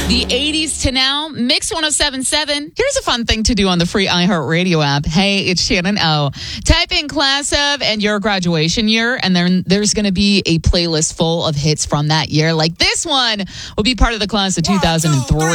The 80s to now, Mix 1077. Here's a fun thing to do on the free iHeartRadio app. Hey, it's Shannon O. Type in class of and your graduation year, and then there's going to be a playlist full of hits from that year. Like this one will be part of the class of 2003.